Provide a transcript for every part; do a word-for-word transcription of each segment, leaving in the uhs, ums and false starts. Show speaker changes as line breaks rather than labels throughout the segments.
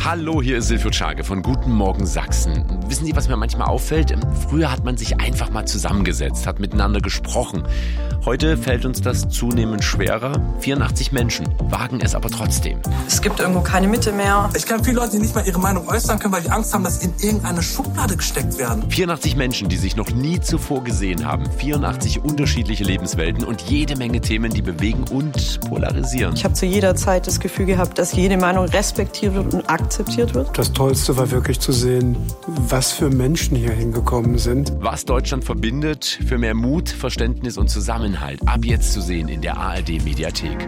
Hallo, hier ist Silvio Czage von Guten Morgen Sachsen. Wissen Sie, was mir manchmal auffällt? Früher hat man sich einfach mal zusammengesetzt, hat miteinander gesprochen. Heute fällt uns das zunehmend schwerer. vierundachtzig Menschen wagen es aber trotzdem.
Es gibt irgendwo keine Mitte mehr.
Ich kenne viele Leute, die nicht mal ihre Meinung äußern können, weil die Angst haben, dass sie in irgendeine Schublade gesteckt werden.
vierundachtzig Menschen, die sich noch nie zuvor gesehen haben. vierundachtzig unterschiedliche Lebenswelten und jede Menge Themen, die bewegen und polarisieren.
Ich habe zu jeder Zeit das Gefühl gehabt, dass jede Meinung respektiert wird und akzeptiert wird.
Das Tollste war wirklich zu sehen, was für Menschen hier hingekommen sind.
Was Deutschland verbindet, für mehr Mut, Verständnis und Zusammenhalt. Ab jetzt zu sehen in der A R D-Mediathek.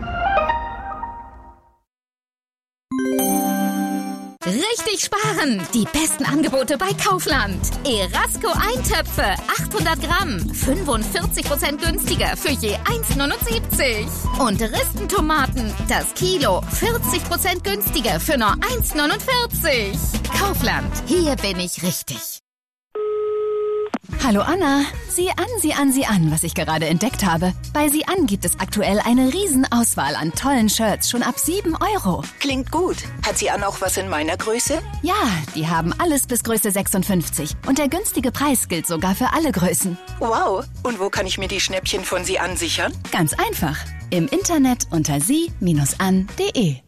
Richtig sparen! Die besten Angebote bei Kaufland. Erasco Eintöpfe, achthundert Gramm, fünfundvierzig Prozent günstiger für je eins Komma neunundsiebzig. Und Ristentomaten, das Kilo, vierzig Prozent günstiger für nur eins Komma neunundvierzig. Kaufland, hier bin ich richtig.
Hallo Anna, sieh an, sieh an, sieh an, was ich gerade entdeckt habe. Bei Sieh an gibt es aktuell eine Riesenauswahl an tollen Shirts, schon ab sieben Euro.
Klingt gut. Hat Sieh an auch was in meiner Größe?
Ja, die haben alles bis Größe sechsundfünfzig. Und der günstige Preis gilt sogar für alle Größen.
Wow, und wo kann ich mir die Schnäppchen von Sieh an sichern?
Ganz einfach, im Internet unter sie Bindestrich an punkt de.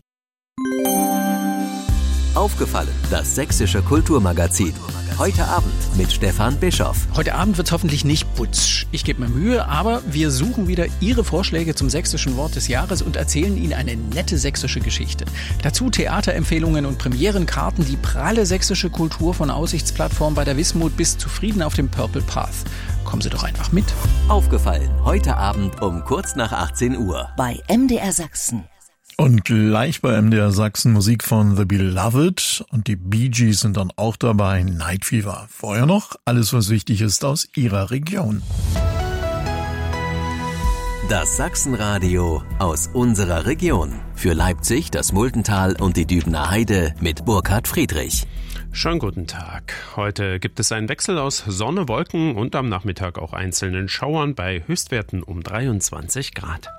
Aufgefallen, das sächsische Kulturmagazin. Heute Abend mit Stefan Bischoff.
Heute Abend wird es hoffentlich nicht putsch. Ich gebe mir Mühe, aber wir suchen wieder Ihre Vorschläge zum sächsischen Wort des Jahres und erzählen Ihnen eine nette sächsische Geschichte. Dazu Theaterempfehlungen und Premierenkarten, die pralle sächsische Kultur von Aussichtsplattform bei der Wismut bis zufrieden auf dem Purple Path. Kommen Sie doch einfach mit.
Aufgefallen, heute Abend um kurz nach achtzehn Uhr.
Bei M D R Sachsen.
Und gleich bei M D R Sachsen Musik von The Beloved und die Bee Gees sind dann auch dabei, Night Fever. Vorher noch alles, was wichtig ist aus Ihrer Region.
Das Sachsenradio aus unserer Region. Für Leipzig, das Muldental und die Dübener Heide mit Burkhard Friedrich.
Schönen guten Tag. Heute gibt es einen Wechsel aus Sonne, Wolken und am Nachmittag auch einzelnen Schauern bei Höchstwerten um dreiundzwanzig Grad.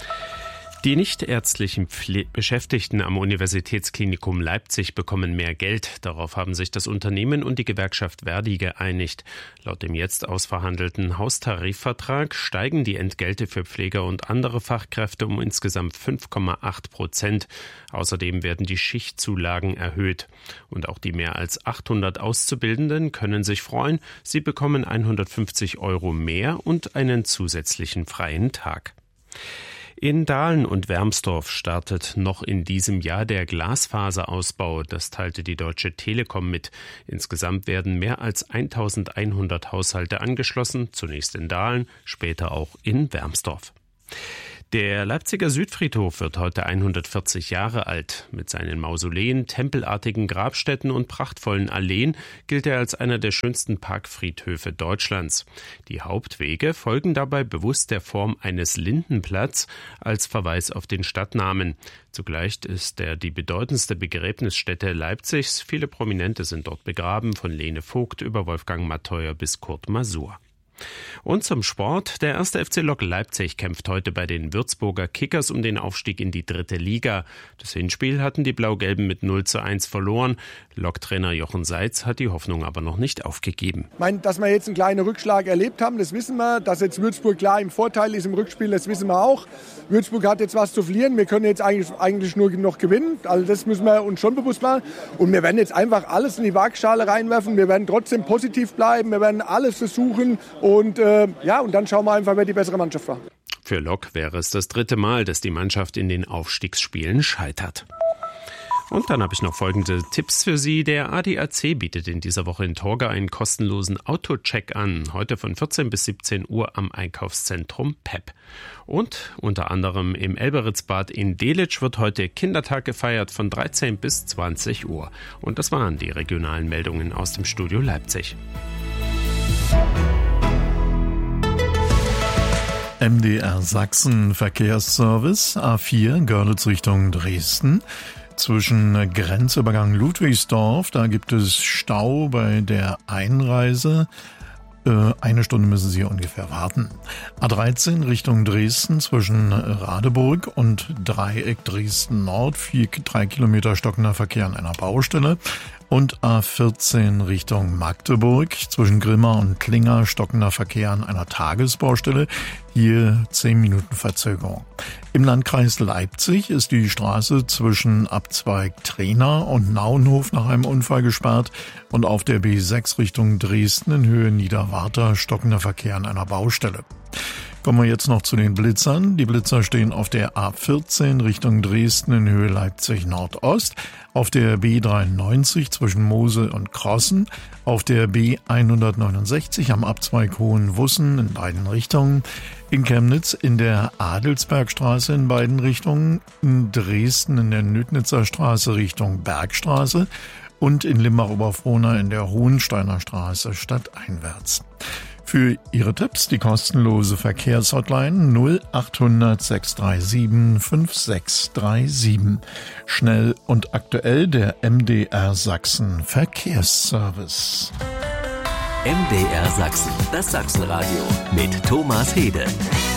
Die nichtärztlichen Pfle- Beschäftigten am Universitätsklinikum Leipzig bekommen mehr Geld. Darauf haben sich das Unternehmen und die Gewerkschaft Verdi geeinigt. Laut dem jetzt ausverhandelten Haustarifvertrag steigen die Entgelte für Pfleger und andere Fachkräfte um insgesamt fünf Komma acht Prozent. Außerdem werden die Schichtzulagen erhöht. Und auch die mehr als achthundert Auszubildenden können sich freuen. Sie bekommen hundertfünfzig Euro mehr und einen zusätzlichen freien Tag. In Dahlen und Wermsdorf startet noch in diesem Jahr der Glasfaserausbau. Das teilte die Deutsche Telekom mit. Insgesamt werden mehr als eintausendeinhundert Haushalte angeschlossen, zunächst in Dahlen, später auch in Wermsdorf. Der Leipziger Südfriedhof wird heute hundertvierzig Jahre alt. Mit seinen Mausoleen, tempelartigen Grabstätten und prachtvollen Alleen gilt er als einer der schönsten Parkfriedhöfe Deutschlands. Die Hauptwege folgen dabei bewusst der Form eines Lindenplatz als Verweis auf den Stadtnamen. Zugleich ist er die bedeutendste Begräbnisstätte Leipzigs. Viele Prominente sind dort begraben, von Lene Vogt über Wolfgang Mattheuer bis Kurt Masur. Und zum Sport. Der erste F C Lok Leipzig kämpft heute bei den Würzburger Kickers um den Aufstieg in die dritte Liga. Das Hinspiel hatten die Blau-Gelben mit null zu eins verloren. Lok-Trainer Jochen Seitz hat die Hoffnung aber noch nicht aufgegeben.
Ich meine, dass wir jetzt einen kleinen Rückschlag erlebt haben, das wissen wir. Dass jetzt Würzburg klar im Vorteil ist im Rückspiel, das wissen wir auch. Würzburg hat jetzt was zu verlieren. Wir können jetzt eigentlich, eigentlich nur noch gewinnen. Also das müssen wir uns schon bewusst machen. Und wir werden jetzt einfach alles in die Waagschale reinwerfen. Wir werden trotzdem positiv bleiben. Wir werden alles versuchen. Und äh, ja, und dann schauen wir einfach, wer die bessere Mannschaft war.
Für Lok wäre es das dritte Mal, dass die Mannschaft in den Aufstiegsspielen scheitert. Und dann habe ich noch folgende Tipps für Sie. Der A D A C bietet in dieser Woche in Torgau einen kostenlosen Autocheck an. Heute von vierzehn bis siebzehn Uhr am Einkaufszentrum P E P. Und unter anderem im Elberitzbad in Delitzsch wird heute Kindertag gefeiert von dreizehn bis zwanzig Uhr. Und das waren die regionalen Meldungen aus dem Studio Leipzig.
M D R Sachsen Verkehrsservice A vier Görlitz Richtung Dresden. Zwischen Grenzübergang Ludwigsdorf, da gibt es Stau bei der Einreise. Äh, eine Stunde müssen Sie ungefähr warten. A dreizehn Richtung Dresden zwischen Radeburg und Dreieck Dresden Nord. Vier, drei Kilometer stockender Verkehr an einer Baustelle. Und A vierzehn Richtung Magdeburg zwischen Grimma und Klinger stockender Verkehr an einer Tagesbaustelle. Hier zehn Minuten Verzögerung. Im Landkreis Leipzig ist die Straße zwischen Abzweig Trena und Nauenhof nach einem Unfall gesperrt und auf der B sechs Richtung Dresden in Höhe Niederwarta stockender Verkehr an einer Baustelle. Kommen wir jetzt noch zu den Blitzern. Die Blitzer stehen auf der A vierzehn Richtung Dresden in Höhe Leipzig Nordost, auf der B dreiundneunzig zwischen Mosel und Krossen, auf der B hundertneunundsechzig am Abzweig Hohenwussen in beiden Richtungen, in Chemnitz in der Adelsbergstraße in beiden Richtungen, in Dresden in der Nötnitzer Straße Richtung Bergstraße und in Limbach-Oberfrohna in der Hohensteiner Straße stadteinwärts. Für Ihre Tipps die kostenlose Verkehrshotline null achthundert sechs drei sieben fünf sechs drei sieben. Schnell und aktuell der M D R Sachsen Verkehrsservice.
M D R Sachsen, das Sachsenradio mit Thomas Hede.